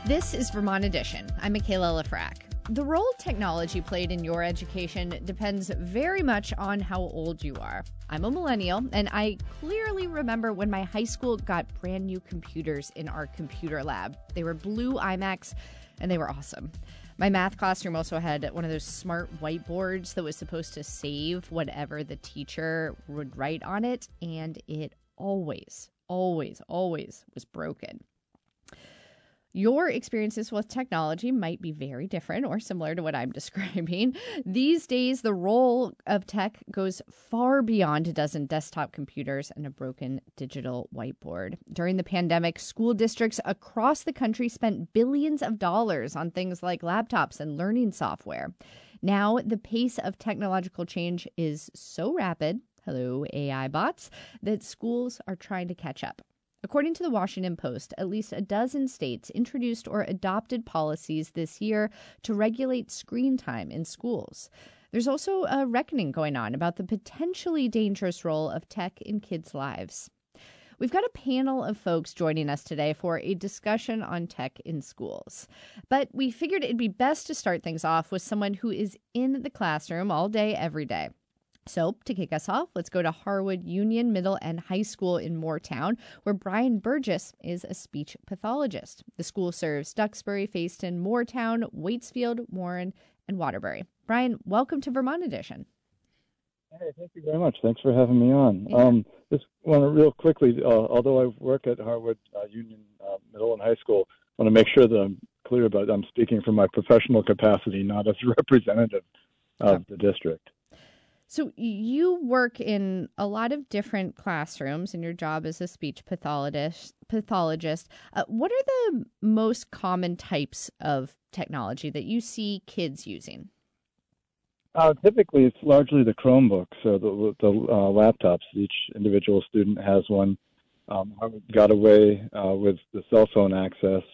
This is Vermont Edition. I'm Michaela Lafrac. The role technology played in your education depends very much on how old you are. I'm a millennial, and I clearly remember when my high school got brand new computers in our computer lab. They were blue iMacs, and they were awesome. My math classroom also had one of those smart whiteboards that was supposed to save whatever the teacher would write on it, and it always was broken. Your experiences with technology might be very different or similar to what I'm describing. These days, the role of tech goes far beyond a dozen desktop computers and a broken digital whiteboard. During the pandemic, school districts across the country spent billions of dollars on things like laptops and learning software. Now, the pace of technological change is so rapid, hello AI bots, that schools are trying to catch up. According to the Washington Post, at least a dozen states introduced or adopted policies this year to regulate screen time in schools. There's also a reckoning going on about the potentially dangerous role of tech in kids' lives. We've got a panel of folks joining us today for a discussion on tech in schools. But we figured it'd be best to start things off with someone who is in the classroom all day, every day. So to kick us off, let's go to Harwood Union Middle and High School in Moortown, where Brian Burgess is a speech pathologist. The school serves Duxbury, Fayston, Moortown, Waitsfield, Warren, and Waterbury. Brian, welcome to Vermont Edition. Hey, thank you very much. Thanks for having me on. Yeah. Just want to real quickly, although I work at Harwood Union Middle and High School, I want to make sure that I'm clear about I'm speaking from my professional capacity, not as a representative of the district. So you work in a lot of different classrooms in your job as a speech pathologist. What are the most common types of technology that you see kids using? Typically, it's largely the Chromebook, so the laptops. Each individual student has one. Harvard got away with the cell phone access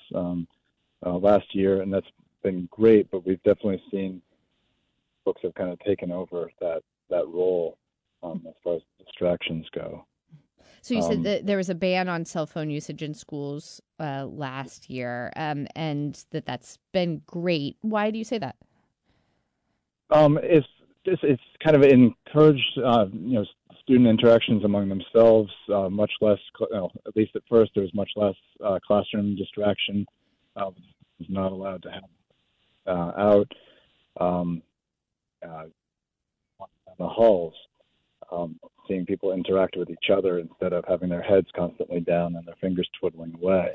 last year, and that's been great, but we've definitely seen books have kind of taken over that role as far as distractions go. So you said that there was a ban on cell phone usage in schools last year, and that's been great. Why do you say that? It's kind of encouraged student interactions among themselves. Much less, at least at first, there was much less classroom distraction. Was not allowed to have out. The halls, seeing people interact with each other instead of having their heads constantly down and their fingers twiddling away.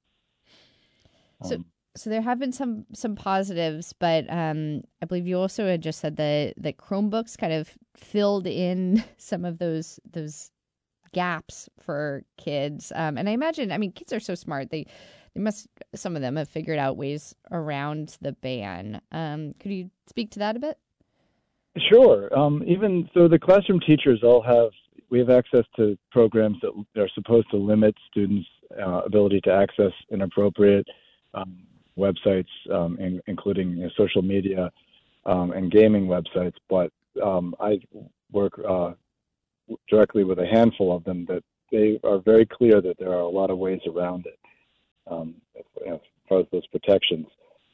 So there have been some positives, but I believe you also had just said that Chromebooks kind of filled in some of those gaps for kids. And I imagine, kids are so smart. They must, some of them have figured out ways around the ban. Could you speak to that a bit? Sure. Even so, the classroom teachers we have access to programs that are supposed to limit students' ability to access inappropriate websites, including social media and gaming websites. But I work directly with a handful of them that they are very clear that there are a lot of ways around it as far as those protections.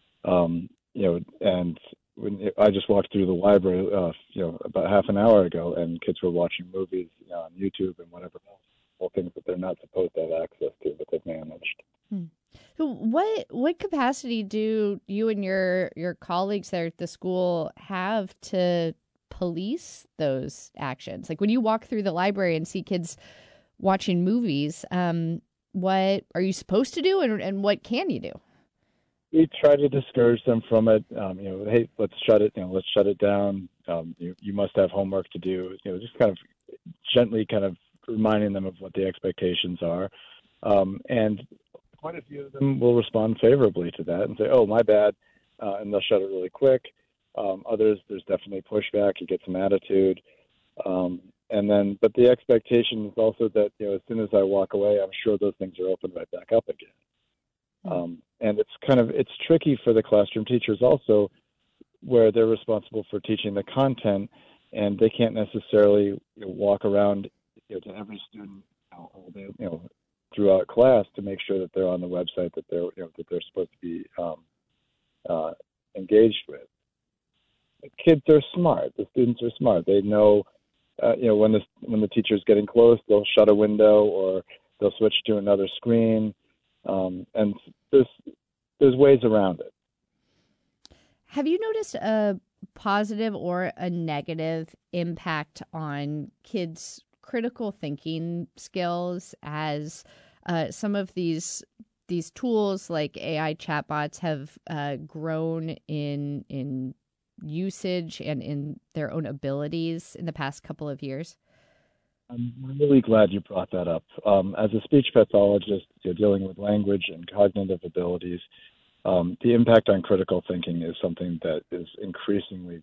And I just walked through the library, about half an hour ago, and kids were watching movies on YouTube and whatever else, all things that they're not supposed to have access to, but they've managed. So what capacity do you and your colleagues there at the school have to police those actions? Like when you walk through the library and see kids watching movies, what are you supposed to do, and what can you do? We try to discourage them from it. Hey, let's shut it down. You must have homework to do. Just kind of gently kind of reminding them of what the expectations are. And quite a few of them will respond favorably to that and say, oh, my bad, and they'll shut it really quick. Others, there's definitely pushback. You get some attitude. But the expectation is also that, as soon as I walk away, I'm sure those things are open right back up again. And it's tricky for the classroom teachers also, where they're responsible for teaching the content, and they can't necessarily walk around to every student all day, throughout class to make sure that they're on the website that they're supposed to be engaged with. The kids are smart. The students are smart. They know, when the teacher's getting close, they'll shut a window or they'll switch to another screen, and there's ways around it. Have you noticed a positive or a negative impact on kids' critical thinking skills as some of these tools like AI chatbots have grown in usage and in their own abilities in the past couple of years? I'm really glad you brought that up. As a speech pathologist, dealing with language and cognitive abilities, the impact on critical thinking is something that is increasingly.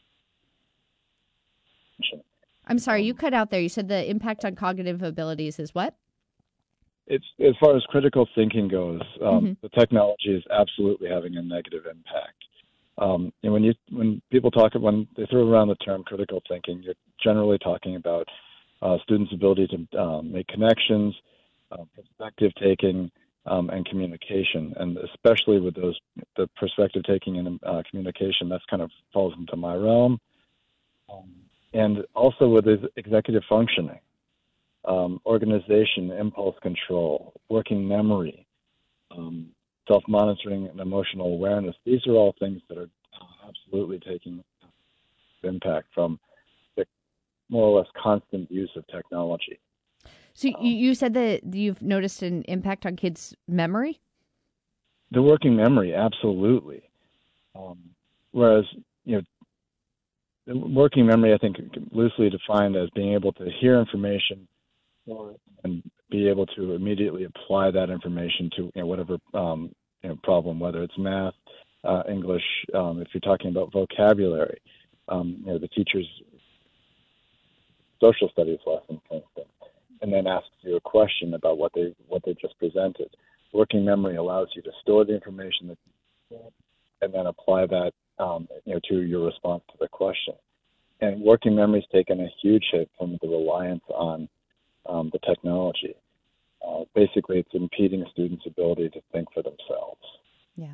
I'm sorry, you cut out there. You said the impact on cognitive abilities is what? It's as far as critical thinking goes, the technology is absolutely having a negative impact. And when they throw around the term critical thinking, you're generally talking about students' ability to make connections, perspective taking, and communication. And especially with the perspective taking and communication, that's kind of falls into my realm. And also with executive functioning, organization, impulse control, working memory, self-monitoring, and emotional awareness. These are all things that are absolutely taking impact from the more or less constant use of technology. So you said that you've noticed an impact on kids' memory? The working memory, absolutely. Whereas, the working memory, I think, loosely defined as being able to hear information and be able to immediately apply that information to whatever problem, whether it's math, English, if you're talking about vocabulary, the teacher's social studies lesson, for instance, and then asks you a question about what they just presented. Working memory allows you to store the information and then apply that to your response to the question. And working memory's taken a huge hit from the reliance on the technology. Basically, it's impeding students' ability to think for themselves. Yeah.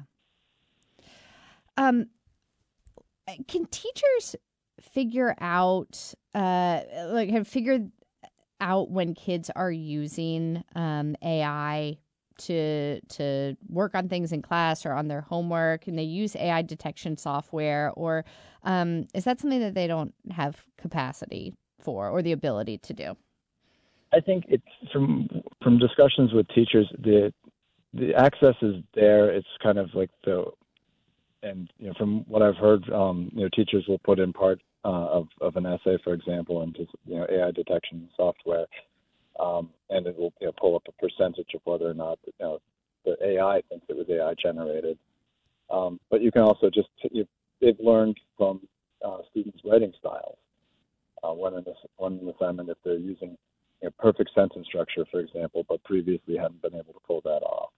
Can teachers figure out, have figured out when kids are using AI to work on things in class or on their homework, and they use AI detection software, or is that something that they don't have capacity for or the ability to do? I think it's from discussions with teachers, the access is there. It's kind of like from what I've heard, teachers will put in part of an essay, for example, into AI detection software, and it will pull up a percentage of whether or not the AI thinks it was AI generated. But you can also they've learned from students' writing styles. One assignment, if they're using perfect sentence structure, for example, but previously hadn't been able to pull that off.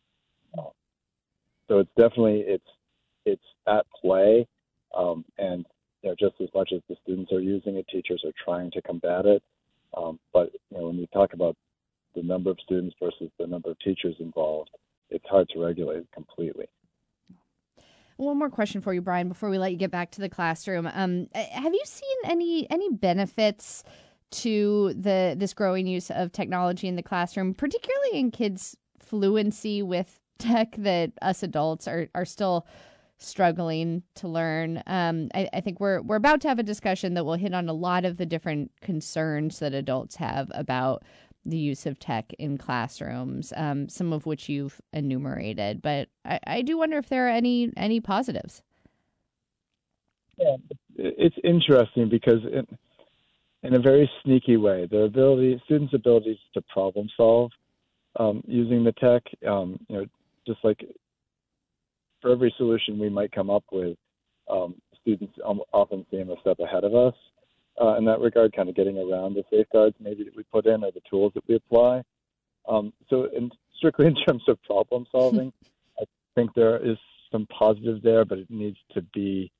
So it's definitely it's at play, and just as much as the students are using it, teachers are trying to combat it. But when you talk about the number of students versus the number of teachers involved, it's hard to regulate completely. One more question for you, Brian, before we let you get back to the classroom. Have you seen any benefits to this growing use of technology in the classroom, particularly in kids' fluency with tech that us adults are still struggling to learn? I think we're about to have a discussion that will hit on a lot of the different concerns that adults have about the use of tech in classrooms, some of which you've enumerated. But I do wonder if there are any positives. Yeah, it's interesting because in a very sneaky way, students' abilities to problem solve using the tech, just like for every solution we might come up with, students often seem a step ahead of us in that regard, kind of getting around the safeguards maybe that we put in or the tools that we apply. So strictly in terms of problem solving, I think there is some positives there, but it needs to be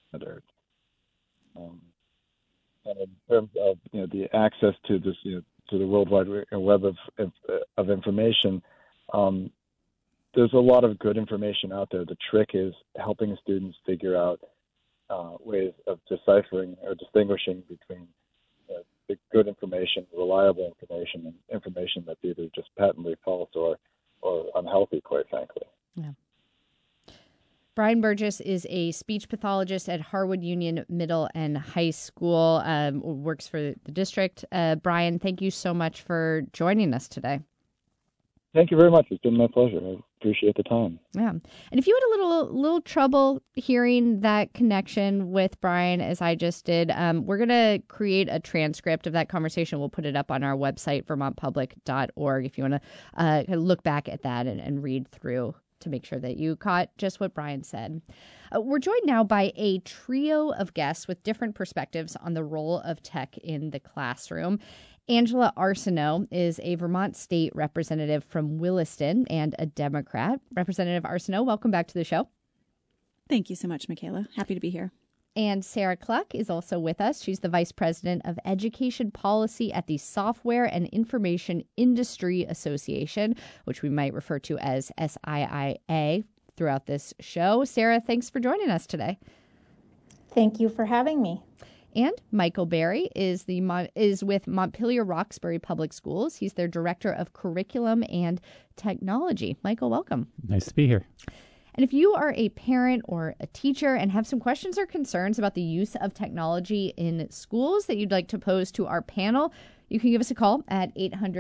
monitored. And in terms of the access to this to the World Wide Web of information, there's a lot of good information out there. The trick is helping students figure out ways of deciphering or distinguishing between the good information, reliable information, and information that's either just patently false or unhealthy, quite frankly. Yeah. Brian Burgess is a speech pathologist at Harwood Union Middle and High School, works for the district. Brian, thank you so much for joining us today. Thank you very much. It's been my pleasure. I appreciate the time. Yeah. And if you had a little trouble hearing that connection with Brian, as I just did, we're going to create a transcript of that conversation. We'll put it up on our website, vermontpublic.org, if you want to look back at that and read through to make sure that you caught just what Brian said. We're joined now by a trio of guests with different perspectives on the role of tech in the classroom. Angela Arsenault is a Vermont state representative from Williston and a Democrat. Representative Arsenault, welcome back to the show. Thank you so much, Michaela. Happy to be here. And Sarah Cluck is also with us. She's the Vice President of Education Policy at the Software and Information Industry Association, which we might refer to as SIIA throughout this show. Sarah, thanks for joining us today. Thank you for having me. And Michael Berry is with Montpelier Roxbury Public Schools. He's their Director of Curriculum and Technology. Michael, welcome. Nice to be here. And if you are a parent or a teacher and have some questions or concerns about the use of technology in schools that you'd like to pose to our panel, you can give us a call at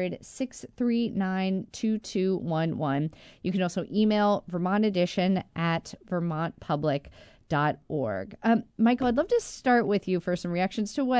800-639-2211. You can also email Vermont Edition at vermontpublic.org. Michael, I'd love to start with you for some reactions to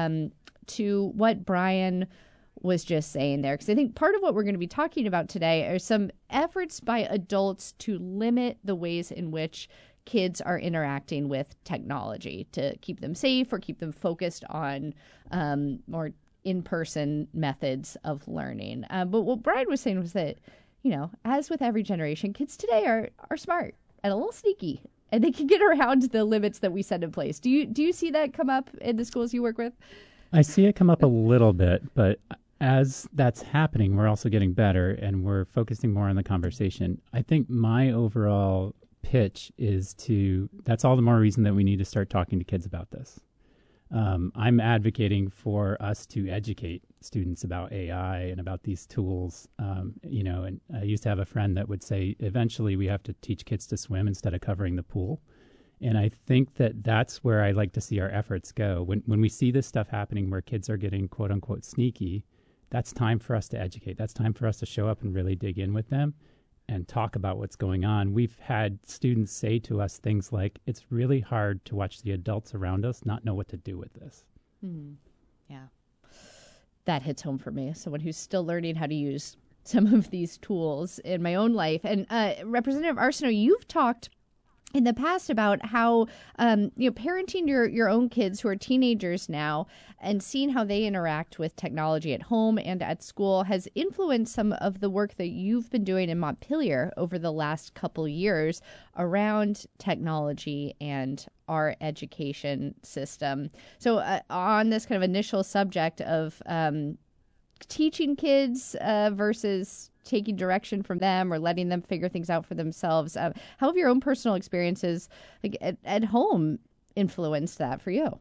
what Brian was just saying there, because I think part of what we're going to be talking about today are some efforts by adults to limit the ways in which kids are interacting with technology to keep them safe or keep them focused on more in-person methods of learning. But what Brian was saying was that, as with every generation, kids today are smart and a little sneaky, and they can get around the limits that we set in place. Do you see that come up in the schools you work with? I see it come up a little bit, but as that's happening, we're also getting better and we're focusing more on the conversation. I think my overall pitch is that's all the more reason that we need to start talking to kids about this. I'm advocating for us to educate students about AI and about these tools. And I used to have a friend that would say, eventually we have to teach kids to swim instead of covering the pool. And I think that that's where I like to see our efforts go. When we see this stuff happening where kids are getting quote unquote sneaky, that's time for us to educate. That's time for us to show up and really dig in with them and talk about what's going on. We've had students say to us things like, it's really hard to watch the adults around us not know what to do with this. Yeah. That hits home for me as someone who's still learning how to use some of these tools in my own life. And Representative Arsenault, you've talked in the past about how, parenting your own kids who are teenagers now and seeing how they interact with technology at home and at school has influenced some of the work that you've been doing in Montpelier over the last couple years around technology and our education system. So on this kind of initial subject of teaching kids versus taking direction from them or letting them figure things out for themselves. How have your own personal experiences at home influenced that for you?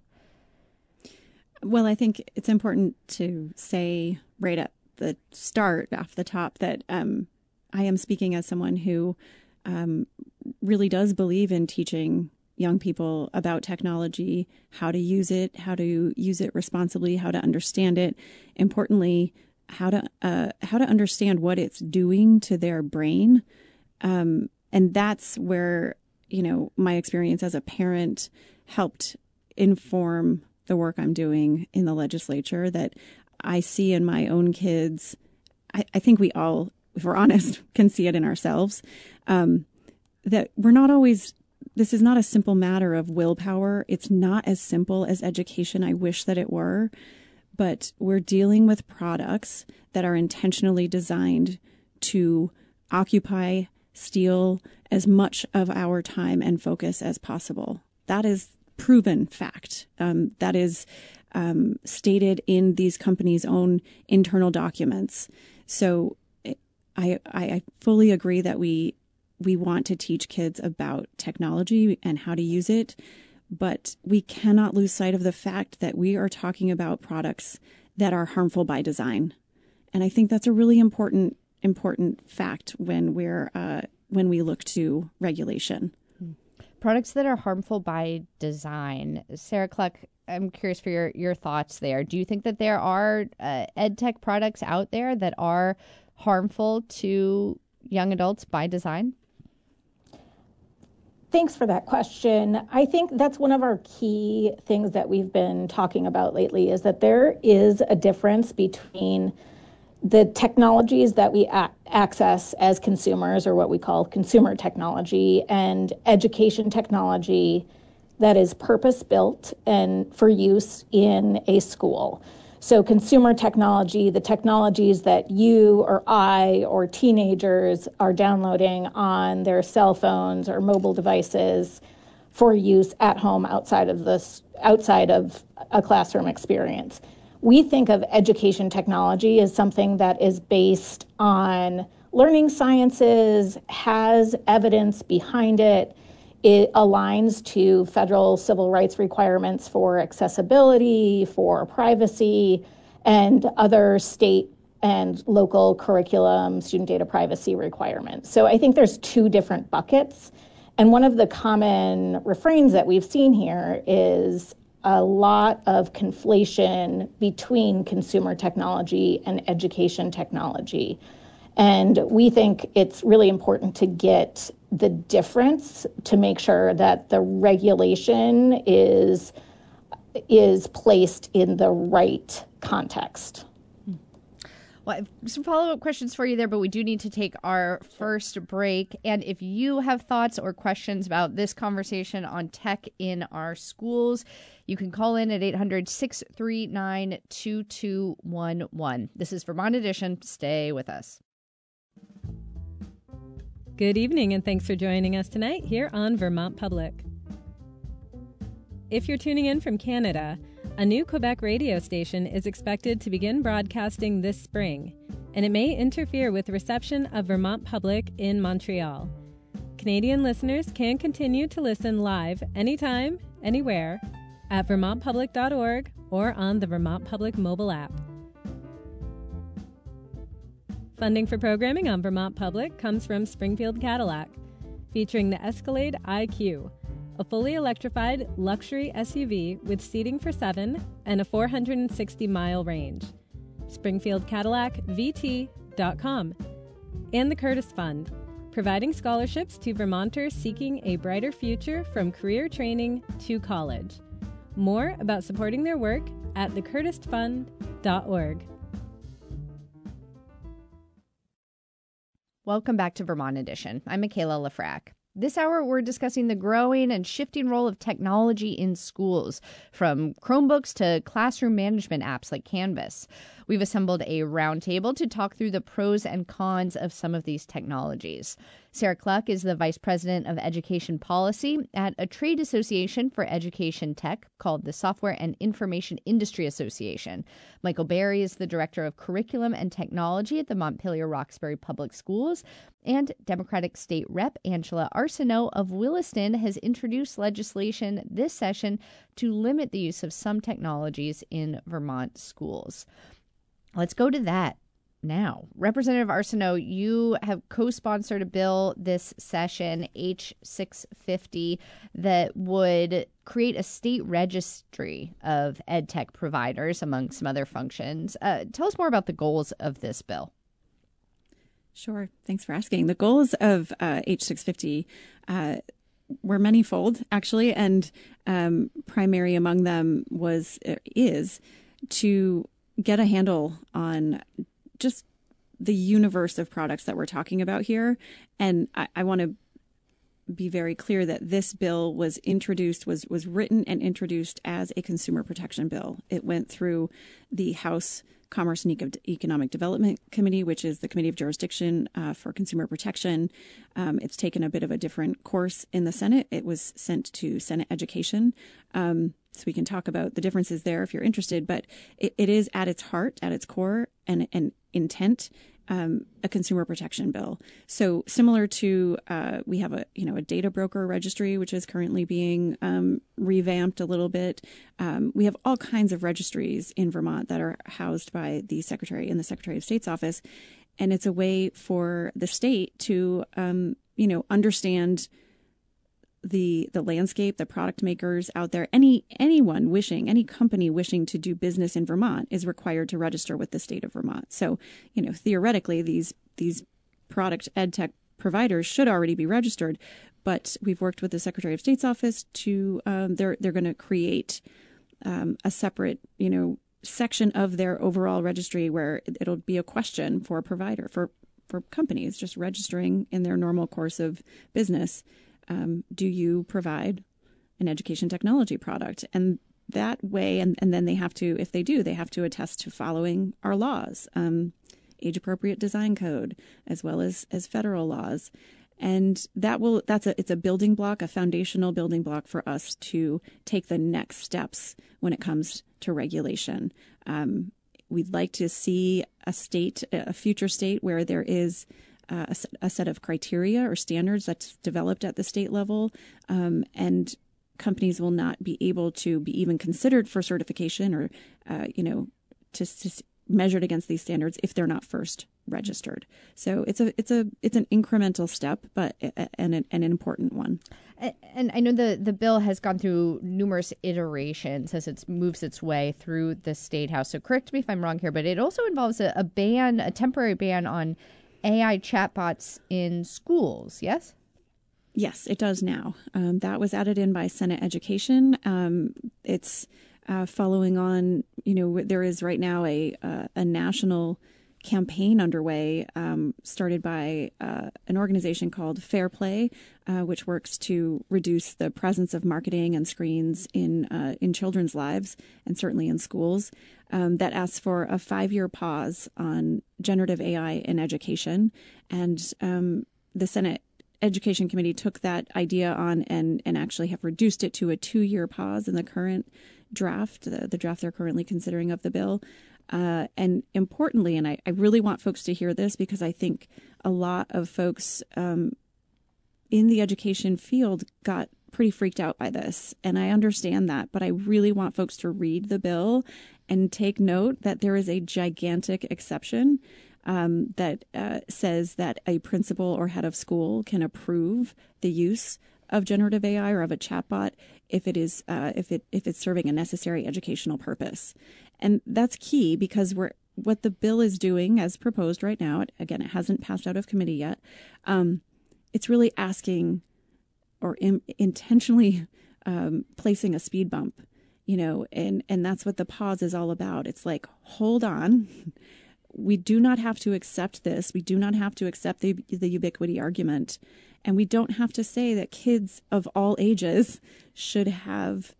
Well, I think it's important to say right at the start, off the top, that I am speaking as someone who really does believe in teaching young people about technology, how to use it responsibly, how to understand it. Importantly, how to understand what it's doing to their brain. And that's where, my experience as a parent helped inform the work I'm doing in the legislature, that I see in my own kids. I think we all, if we're honest, can see it in ourselves, that we're not always, this is not a simple matter of willpower. It's not as simple as education. I wish that it were. But we're dealing with products that are intentionally designed to occupy, steal as much of our time and focus as possible. That is proven fact. That is stated in these companies' own internal documents. So I fully agree that we want to teach kids about technology and how to use it, but we cannot lose sight of the fact that we are talking about products that are harmful by design. And I think that's a really important fact when we look to regulation. Products that are harmful by design. Sarah Cluck, I'm curious for your thoughts there. Do you think that there are ed tech products out there that are harmful to young adults by design? Thanks for that question. I think that's one of our key things that we've been talking about lately, is that there is a difference between the technologies that we access as consumers, or what we call consumer technology, and education technology that is purpose-built and for use in a school. So consumer technology, the technologies that you or I or teenagers are downloading on their cell phones or mobile devices for use at home outside of a classroom experience. We think of education technology as something that is based on learning sciences, has evidence behind it. It aligns to federal civil rights requirements for accessibility, for privacy, and other state and local curriculum student data privacy requirements. So I think there's two different buckets. And one of the common refrains that we've seen here is a lot of conflation between consumer technology and education technology. And we think it's really important to get the difference to make sure that the regulation is placed in the right context. Well, I have some follow-up questions for you there, but we do need to take our first break. And if you have thoughts or questions about this conversation on tech in our schools, you can call in at 800-639-2211. This is Vermont Edition. Stay with us. Good evening, and thanks for joining us tonight here on Vermont Public. If you're tuning in from Canada, a new Quebec radio station is expected to begin broadcasting this spring, and it may interfere with reception of Vermont Public in Montreal. Canadian listeners can continue to listen live anytime, anywhere at vermontpublic.org or on the Vermont Public mobile app. Funding for programming on Vermont Public comes from Springfield Cadillac, featuring the Escalade IQ, a fully electrified luxury SUV with seating for 7 and a 460-mile range. SpringfieldCadillacVT.com. And the Curtis Fund, providing scholarships to Vermonters seeking a brighter future from career training to college. More about supporting their work at thecurtisfund.org. Welcome back to Vermont Edition. I'm Michaela Lafrac. This hour, we're discussing the growing and shifting role of technology in schools, from Chromebooks to classroom management apps like Canvas. We've assembled a roundtable to talk through the pros and cons of some of these technologies. Sarah Cluck is the Vice President of Education Policy at a trade association for education tech called the Software and Information Industry Association. Michael Berry is the Director of Curriculum and Technology at the Montpelier-Roxbury Public Schools. And Democratic State Rep Angela Arsenault of Williston has introduced legislation this session to limit the use of some technologies in Vermont schools. Let's go to that now. Representative Arsenault, you have co-sponsored a bill this session, H650, that would create a state registry of ed tech providers, among some other functions. Tell us more about the goals of this bill. Sure. Thanks for asking. The goals of H650 were manyfold, actually, and primary among them is to get a handle on just the universe of products that we're talking about here. And I want to be very clear that this bill was written and introduced as a consumer protection bill. It went through the House Commerce and Economic Development Committee, which is the committee of jurisdiction for consumer protection. It's taken a bit of a different course in the Senate. It was sent to Senate Education. So we can talk about the differences there if you're interested, but it is at its heart, at its core and intent, a consumer protection bill. So similar to we have a data broker registry, which is currently being revamped a little bit. We have all kinds of registries in Vermont that are housed by the Secretary in the Secretary of State's office, and it's a way for the state to understand the landscape, the product makers out there. Any company wishing to do business in Vermont is required to register with the state of Vermont. So, theoretically, these product ed tech providers should already be registered, but we've worked with the Secretary of State's office to they're going to create a separate section of their overall registry where it'll be a question for a provider for companies just registering in their normal course of business. Do you provide an education technology product? And that way, and then they have to, if they do, they have to attest to following our laws, age-appropriate design code, as well as federal laws. And it's a building block, a foundational building block for us to take the next steps when it comes to regulation. We'd like to see a future state where there is a set of criteria or standards that's developed at the state level, and companies will not be able to be even considered for certification or, to measured against these standards if they're not first registered. So it's an incremental step, but an important one. And I know the bill has gone through numerous iterations as it moves its way through the State House. So correct me if I'm wrong here, but it also involves a temporary ban on AI chatbots in schools, yes? Yes, it does now. That was added in by Senate Education. It's following on, there is right now a national campaign underway started by an organization called Fair Play, which works to reduce the presence of marketing and screens in children's lives and certainly in schools, that asks for a 5-year pause on generative AI in education. And the Senate Education Committee took that idea on and actually have reduced it to a 2-year pause in the current draft, the draft they're currently considering of the bill. And importantly, and I really want folks to hear this because I think a lot of folks in the education field got pretty freaked out by this. And I understand that, but I really want folks to read the bill and take note that there is a gigantic exception that says that a principal or head of school can approve the use of generative AI or of a chatbot if it is if it's serving a necessary educational purpose. And that's key because what the bill is doing as proposed right now, again, it hasn't passed out of committee yet. It's really asking or intentionally placing a speed bump, and that's what the pause is all about. It's like, hold on. We do not have to accept this. We do not have to accept the ubiquity argument. And we don't have to say that kids of all ages should have,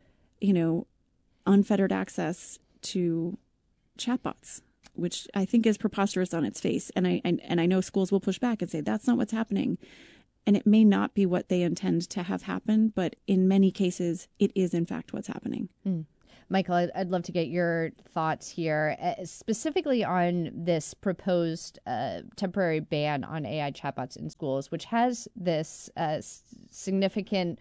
unfettered access to chatbots, which I think is preposterous on its face. And I know schools will push back and say that's not what's happening. And it may not be what they intend to have happen, but in many cases, it is in fact what's happening. Michael, I'd love to get your thoughts here, specifically on this proposed temporary ban on AI chatbots in schools, which has this significant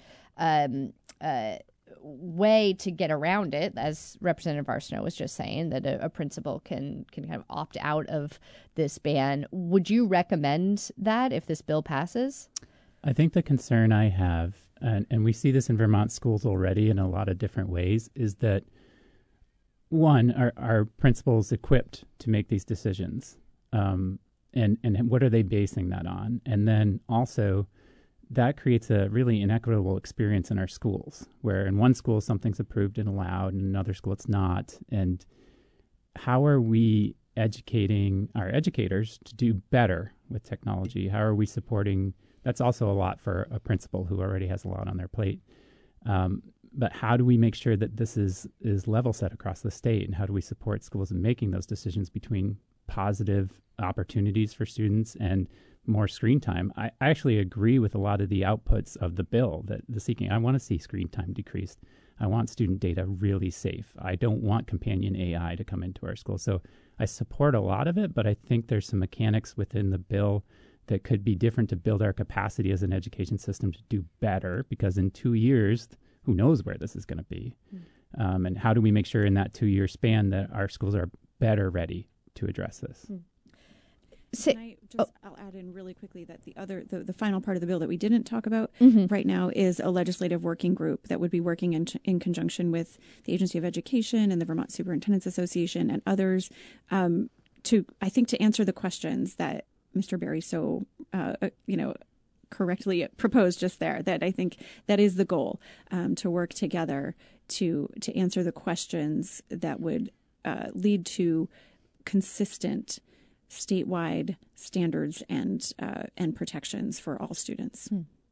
way to get around it, as Representative Arsenault was just saying, that a principal can kind of opt out of this ban. Would you recommend that if this bill passes? I think the concern I have, and we see this in Vermont schools already in a lot of different ways, is that, one, are principals equipped to make these decisions? And what are they basing that on? And then also, that creates a really inequitable experience in our schools, where in one school something's approved and allowed, and in another school it's not. And how are we educating our educators to do better with technology? How are we supporting? That's also a lot for a principal who already has a lot on their plate. But how do we make sure that this is level set across the state? And how do we support schools in making those decisions between positive opportunities for students and more screen time? I actually agree with a lot of the outputs of the bill that the seeking. I want to see screen time decreased. I want student data really safe. I don't want companion AI to come into our school. So I support a lot of it, but I think there's some mechanics within the bill that could be different to build our capacity as an education system to do better, because in 2 years, who knows where this is going to be? And how do we make sure in that 2-year span that our schools are better ready to address this? I'll add in really quickly that the final part of the bill that we didn't talk about right now is a legislative working group that would be working in conjunction with the Agency of Education and the Vermont Superintendents Association and others to answer the questions that Mr. Berry so correctly proposed just there. That I think that is the goal, to work together to answer the questions that would lead to consistent statewide standards and protections for all students.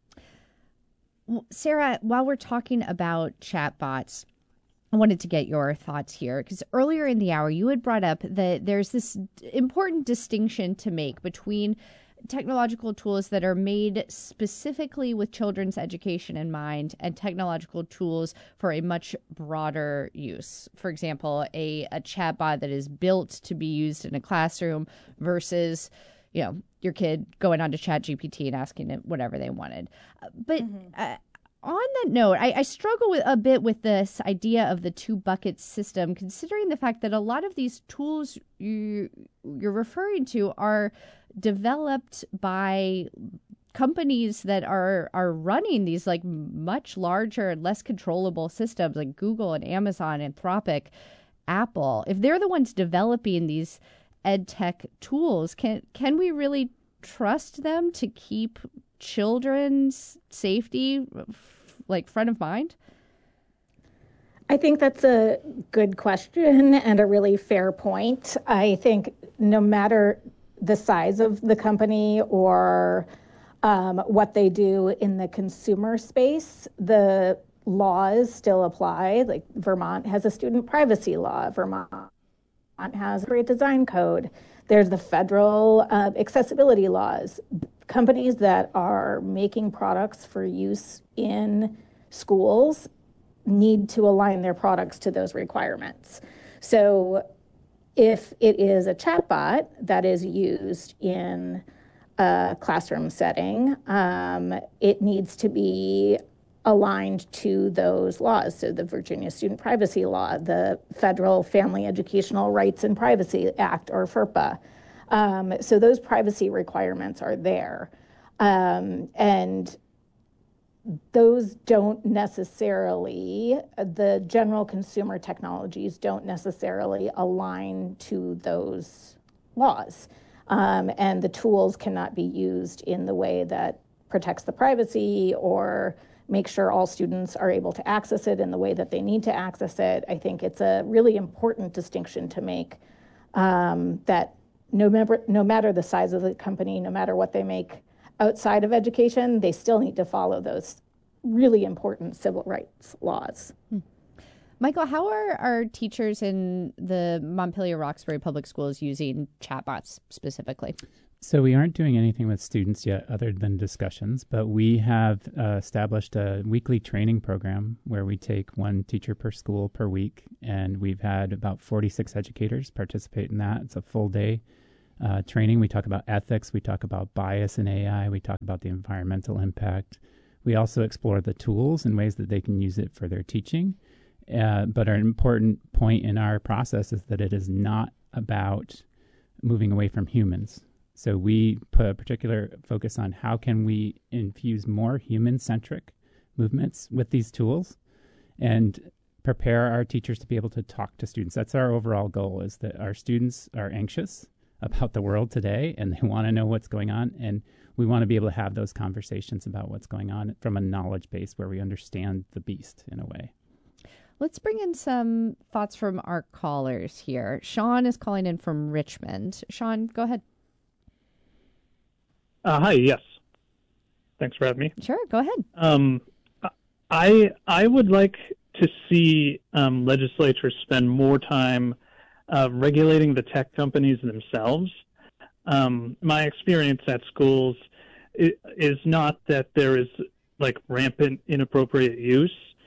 Well, Sarah, while we're talking about chatbots, I wanted to get your thoughts here, because earlier in the hour you had brought up that there's this important distinction to make between technological tools that are made specifically with children's education in mind and technological tools for a much broader use. For example, a chatbot that is built to be used in a classroom versus, your kid going onto ChatGPT and asking it whatever they wanted. But on that note, I struggle a bit with this idea of the two bucket system, considering the fact that a lot of these tools you're referring to are developed by companies that are running these like much larger and less controllable systems like Google and Amazon, Anthropic, Apple. If they're the ones developing these ed tech tools, can we really trust them to keep children's safety front of mind? I think that's a good question and a really fair point. I think no matter the size of the company or what they do in the consumer space, the laws still apply. Like Vermont has a student privacy law. Vermont has a great design code. There's the federal accessibility laws. Companies that are making products for use in schools need to align their products to those requirements. So if it is a chatbot that is used in a classroom setting, it needs to be aligned to those laws. So the Virginia Student Privacy Law, the Federal Family Educational Rights and Privacy Act, or FERPA. So those privacy requirements are there. And those don't necessarily, the general consumer technologies don't necessarily align to those laws. And the tools cannot be used in the way that protects the privacy or make sure all students are able to access it in the way that they need to access it. I think it's a really important distinction to make, that no matter the size of the company, no matter what they make outside of education, they still need to follow those really important civil rights laws. Michael, how are teachers in the Montpelier-Roxbury Public Schools using chatbots specifically? So we aren't doing anything with students yet other than discussions, but we have established a weekly training program where we take one teacher per school per week, and we've had about 46 educators participate in that. It's a full day training. We talk about ethics, we talk about bias in AI, we talk about the environmental impact. We also explore the tools and ways that they can use it for their teaching. But an important point in our process is that it is not about moving away from humans. So we put a particular focus on how can we infuse more human-centric movements with these tools and prepare our teachers to be able to talk to students. That's our overall goal, is that our students are anxious about the world today and they want to know what's going on. And we want to be able to have those conversations about what's going on from a knowledge base where we understand the beast in a way. Let's bring in some thoughts from our callers here. Sean is calling in from Richmond. Sean, go ahead. Hi, yes. Thanks for having me. Sure, go ahead. I would like to see legislatures spend more time regulating the tech companies themselves. My experience at schools is not that there is like rampant inappropriate use.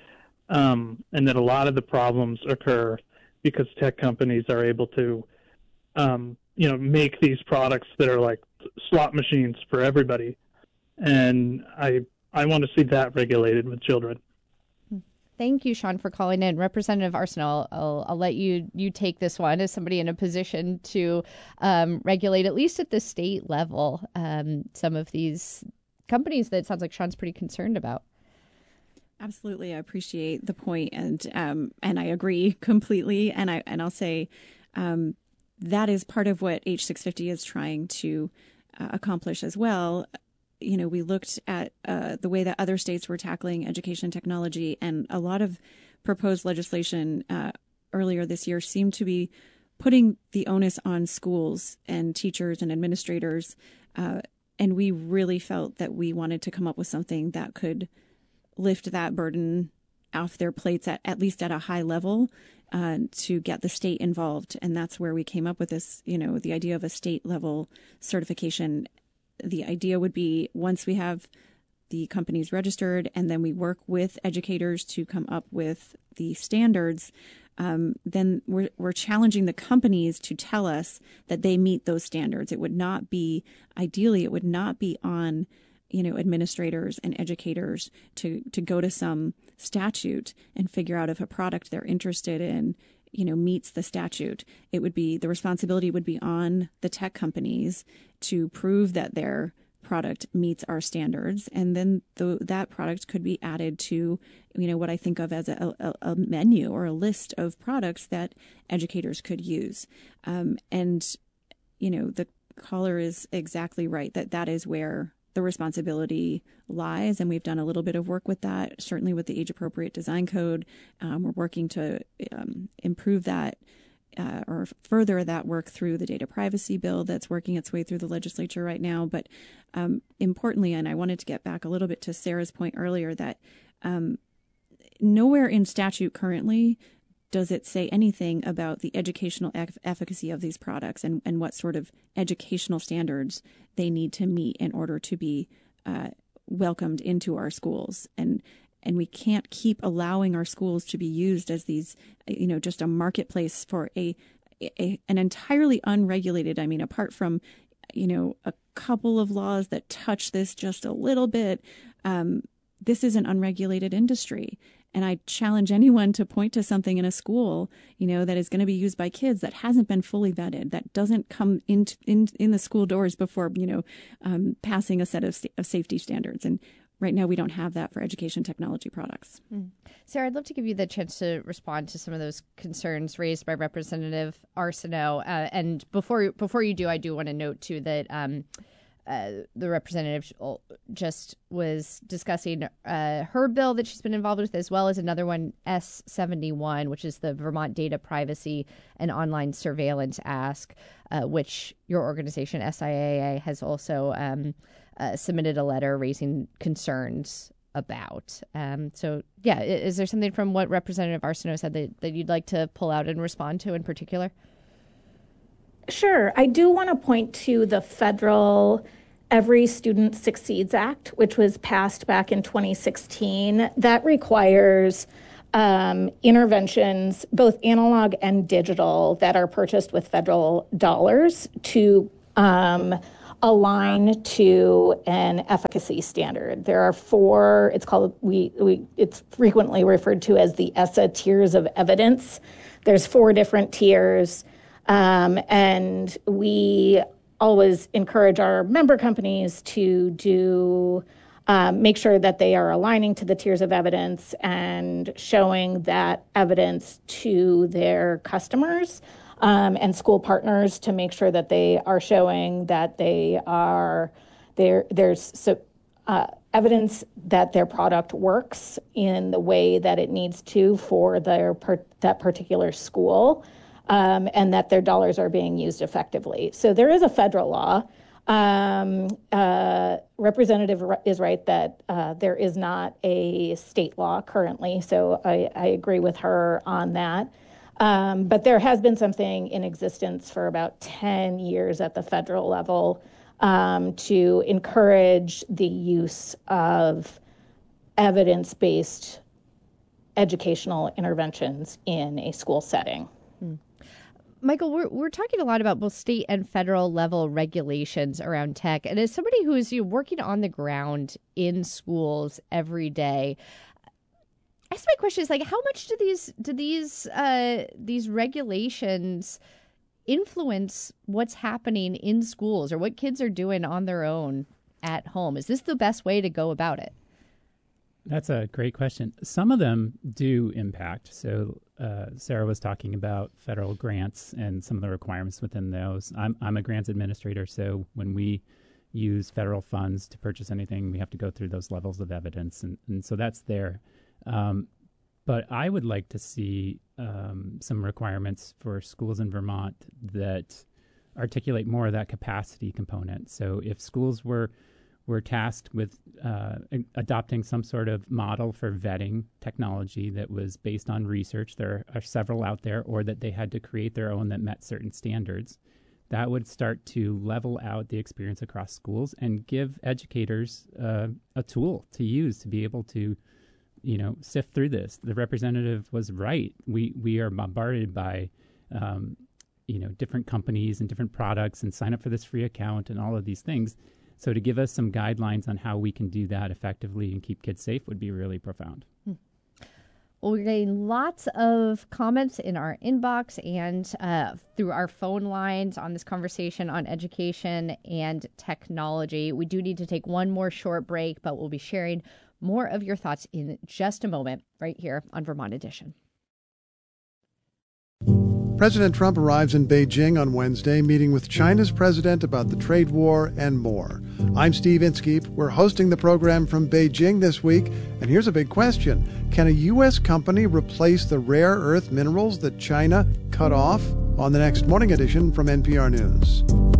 and that a lot of the problems occur because tech companies are able to, make these products that are like slot machines for everybody. And I want to see that regulated with children. Thank you, Sean, for calling in. Representative Arsenault, I'll let you take this one as somebody in a position to regulate, at least at the state level, some of these companies that it sounds like Sean's pretty concerned about. Absolutely, I appreciate the point, and I agree completely. And I'll say that is part of what H650 is trying to accomplish as well. We looked at the way that other states were tackling education technology, and a lot of proposed legislation earlier this year seemed to be putting the onus on schools and teachers and administrators. And we really felt that we wanted to come up with something that could lift that burden off their plates at least at a high level to get the state involved. And that's where we came up with this, the idea of a state level certification. The idea would be once we have the companies registered and then we work with educators to come up with the standards, then we're challenging the companies to tell us that they meet those standards. It would not be on, administrators and educators to go to some statute and figure out if a product they're interested in, meets the statute. The responsibility would be on the tech companies to prove that their product meets our standards. And then that product could be added to, what I think of as a menu or a list of products that educators could use. The caller is exactly right that is where the responsibility lies. And we've done a little bit of work with that, certainly with the age appropriate design code. We're working to improve that or further that work through the data privacy bill that's working its way through the legislature right now. But importantly, and I wanted to get back a little bit to Sarah's point earlier, that nowhere in statute currently does it say anything about the educational efficacy of these products and what sort of educational standards they need to meet in order to be welcomed into our schools. And we can't keep allowing our schools to be used as these, just a marketplace for an entirely unregulated, apart from, a couple of laws that touch this just a little bit, this is an unregulated industry. And I challenge anyone to point to something in a school, that is going to be used by kids that hasn't been fully vetted, that doesn't come in the school doors before, passing a set of safety standards. And right now we don't have that for education technology products. Sarah, I'd love to give you the chance to respond to some of those concerns raised by Representative Arsenault. And before you do, I do want to note, too, that the representative just was discussing her bill that she's been involved with, as well as another one, S71, which is the Vermont Data Privacy and Online Surveillance Act, which your organization, SIAA, has also submitted a letter raising concerns about. Is there something from what Representative Arsenault said that you'd like to pull out and respond to in particular? Sure. I do want to point to the federal Every Student Succeeds Act, which was passed back in 2016. That requires interventions, both analog and digital, that are purchased with federal dollars to align to an efficacy standard. There are four, it's called, it's frequently referred to as the ESSA tiers of evidence. There's 4 different tiers. And we always encourage our member companies to make sure that they are aligning to the tiers of evidence and showing that evidence to their customers and school partners, to make sure that they are showing that there's evidence that their product works in the way that it needs to for that particular school. And that their dollars are being used effectively. So there is a federal law. Representative is right that there is not a state law currently, so I agree with her on that. But there has been something in existence for about 10 years at the federal level to encourage the use of evidence-based educational interventions in a school setting. Michael, we're talking a lot about both state and federal level regulations around tech. And as somebody who is working on the ground in schools every day, I guess my question is, like, how much do these regulations influence what's happening in schools or what kids are doing on their own at home? Is this the best way to go about it? That's a great question. Some of them do impact. So Sarah was talking about federal grants and some of the requirements within those. I'm a grants administrator, so when we use federal funds to purchase anything, we have to go through those levels of evidence, and so that's there. But I would like to see some requirements for schools in Vermont that articulate more of that capacity component. So if schools were tasked with adopting some sort of model for vetting technology that was based on research, there are several out there, or that they had to create their own that met certain standards, that would start to level out the experience across schools and give educators a tool to use to be able to, sift through this. The representative was right. We are bombarded by, different companies and different products and sign up for this free account and all of these things. So to give us some guidelines on how we can do that effectively and keep kids safe would be really profound. Well, we're getting lots of comments in our inbox and through our phone lines on this conversation on education and technology. We do need to take one more short break, but we'll be sharing more of your thoughts in just a moment right here on Vermont Edition. President Trump arrives in Beijing on Wednesday, meeting with China's president about the trade war and more. I'm Steve Inskeep. We're hosting the program from Beijing this week, and here's a big question. Can a U.S. company replace the rare earth minerals that China cut off? On the next Morning Edition from NPR News.